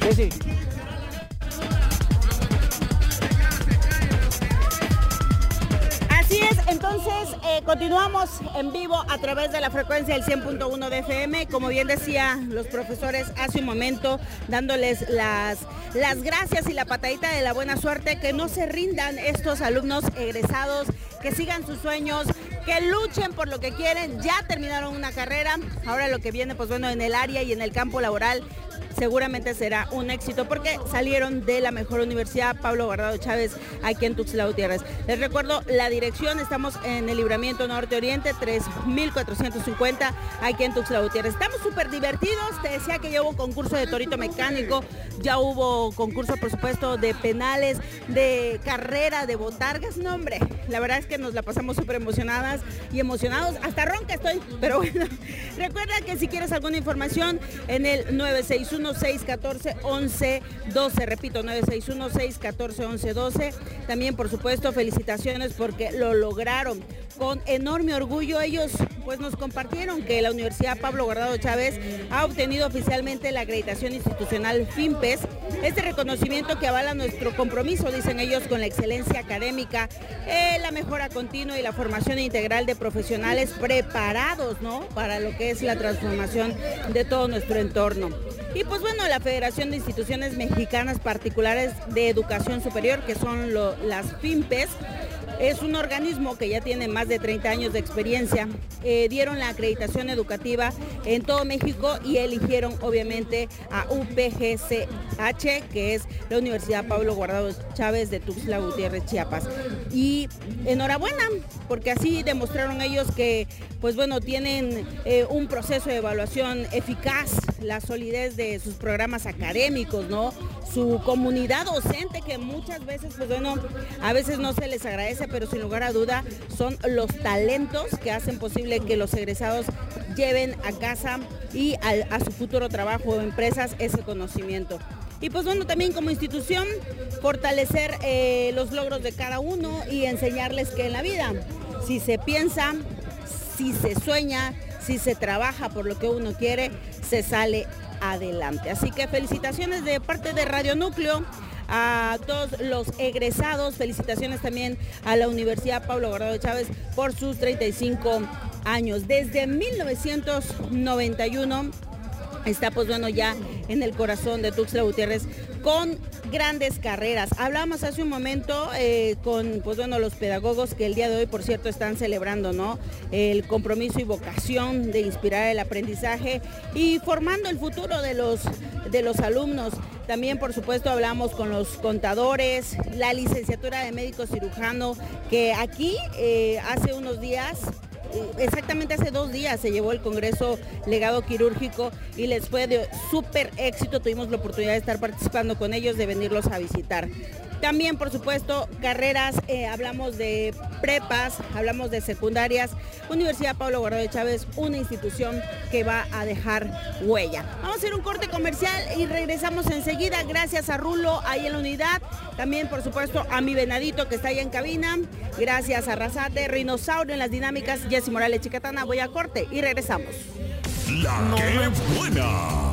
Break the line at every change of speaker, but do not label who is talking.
Sí.
Así es, entonces continuamos en vivo a través de la frecuencia del 100.1 de FM, como bien decía los profesores hace un momento, dándoles las gracias y la patadita de la buena suerte, que no se rindan estos alumnos egresados, que sigan sus sueños, que luchen por lo que quieren. Ya terminaron una carrera, ahora lo que viene, pues bueno, en el área y en el campo laboral seguramente será un éxito, porque salieron de la mejor universidad, Pablo Guardado Chávez, aquí en Tuxtla Gutiérrez. Les recuerdo la dirección: estamos en el Libramiento Norte Oriente 3450, aquí en Tuxtla Gutiérrez. Estamos súper divertidos. Te decía que ya hubo concurso de torito mecánico, ya hubo concurso, por supuesto, de penales, de carrera, de botargas. No, hombre, la verdad es que nos la pasamos súper emocionadas y emocionados. Hasta ronca estoy, pero bueno. Recuerda que si quieres alguna información, en el 961-614-1112, repito, 961-614-1112. También, por supuesto, felicitaciones porque lo lograron con enorme orgullo. Ellos pues nos compartieron que la Universidad Pablo Guardado Chávez ha obtenido oficialmente la acreditación institucional FIMPES, este reconocimiento que avala nuestro compromiso, dicen ellos, con la excelencia académica, la mejora continua y la formación integral de profesionales preparados, ¿no?, para lo que es la transformación de todo nuestro entorno. Y pues bueno, la Federación de Instituciones Mexicanas Particulares de Educación Superior, que son las FIMPES, es un organismo que ya tiene más de 30 años de experiencia. Dieron la acreditación educativa en todo México y eligieron obviamente a UPGCH, que es la Universidad Pablo Guardado Chávez de Tuxtla Gutiérrez, Chiapas. Y enhorabuena, porque así demostraron ellos que, pues bueno, tienen un proceso de evaluación eficaz, la solidez de sus programas académicos, ¿no?, su comunidad docente, que muchas veces, pues bueno, a veces no se les agradece, pero sin lugar a duda son los talentos que hacen posible que los egresados lleven a casa y a su futuro trabajo o empresas ese conocimiento. Y pues bueno, también como institución, fortalecer los logros de cada uno y enseñarles que en la vida, si se piensa, si se sueña, si se trabaja por lo que uno quiere, se sale adelante. Así que felicitaciones de parte de Radio Núcleo a todos los egresados. Felicitaciones también a la Universidad Pablo Guardado Chávez por sus 35 años. Desde 1991 está, pues bueno, ya en el corazón de Tuxtla Gutiérrez, con grandes carreras. Hablamos hace un momento con, pues bueno, los pedagogos que el día de hoy, por cierto, están celebrando, ¿no?, el compromiso y vocación de inspirar el aprendizaje y formando el futuro de los alumnos. También, por supuesto, hablamos con los contadores, la licenciatura de médico cirujano, que aquí hace unos días, exactamente hace 2 días, se llevó el Congreso Legado Quirúrgico y les fue de súper éxito. Tuvimos la oportunidad de estar participando con ellos, de venirlos a visitar. También, por supuesto, carreras, hablamos de prepas, hablamos de secundarias. Universidad Pablo Guardado Chávez, una institución que va a dejar huella. Vamos a hacer un corte comercial y regresamos enseguida. Gracias a Rulo ahí en la unidad. También, por supuesto, a mi venadito que está ahí en cabina. Gracias a Razate, Rinosaurio en las dinámicas, Jessy Morales Chicatana. Voy a corte y regresamos.
La que buena.